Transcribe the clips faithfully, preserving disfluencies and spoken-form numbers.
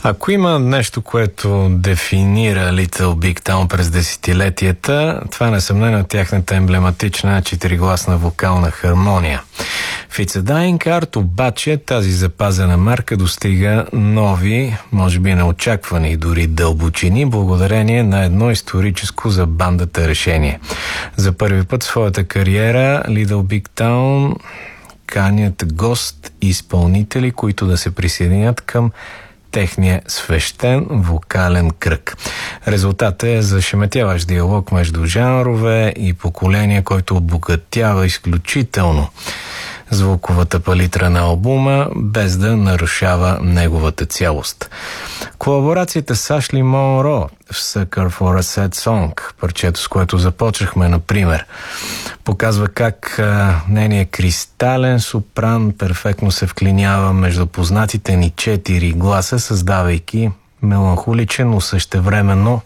Ако има нещо, което дефинира Little Big Town през десетилетията, това е несъмнено тяхната емблематична четиригласна вокална хармония. В It's a Dying Art обаче тази запазена марка достига нови, може би неочаквани дори дълбочини, благодарение на едно историческо за бандата решение. За първи път в своята кариера Little Big Town канят гост изпълнители, които да се присъединят към техния свещен вокален кръг. Резултатът е зашеметяващ диалог между жанрове и поколения, който обогатява изключително звуковата палитра на албума, без да нарушава неговата цялост. Колаборацията с Ашли Монро в Sucker for a Sad Song, парчето с което започнахме, например, показва как а, нейният кристален сопран перфектно се вклинява между познатите ни четири гласа, създавайки меланхоличен, но същевременно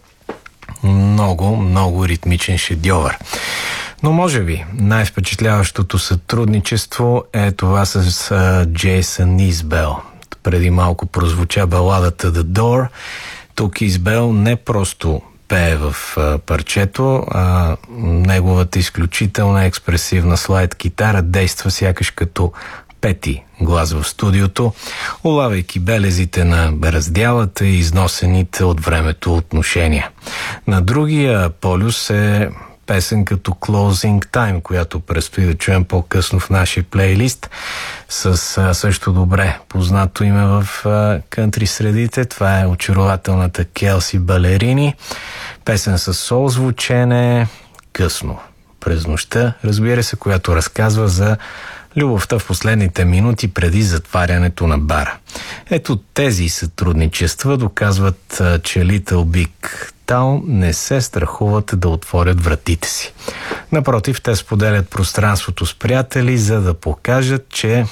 много, много ритмичен шедьовър. Но може би най-впечатляващото сътрудничество е това с Джейсън Избел. Преди малко прозвуча баладата The Door. Тук Избел не просто пее в а, парчето, а неговата изключителна експресивна слайд китара действа сякаш като пети глас в студиото, улавяйки белезите на раздялата и износените от времето отношения. На другия полюс е песен като Closing Time, която предстои да чуем по-късно в нашия плейлист, с а, също добре познато име в кънтри средите. Това е очарователната Келси Балерини. Песен с сол звучене късно през нощта, разбира се, която разказва за любовта в последните минути преди затварянето на бара. Ето тези сътрудничества доказват, че Little Big Town не се страхуват да отворят вратите си. Напротив, те споделят пространството с приятели, за да покажат, че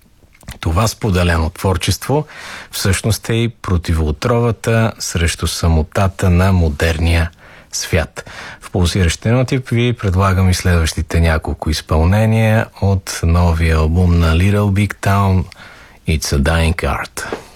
това споделено творчество всъщност е и противоотровата срещу самотата на модерния свят. В пулсиращите ноти ви предлагам и следващите няколко изпълнения от новия албум на Little Big Town It's a Dying Art.